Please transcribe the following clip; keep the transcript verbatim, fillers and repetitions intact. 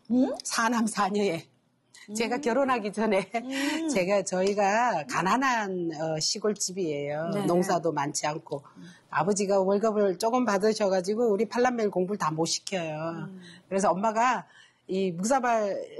음? 사남 사녀에. 제가 결혼하기 전에 음. 제가 저희가 가난한 어, 시골집이에요. 네. 농사도 많지 않고 음. 아버지가 월급을 조금 받으셔가지고 우리 팔남매를 공부를 다 못 시켜요. 음. 그래서 엄마가 이 묵사발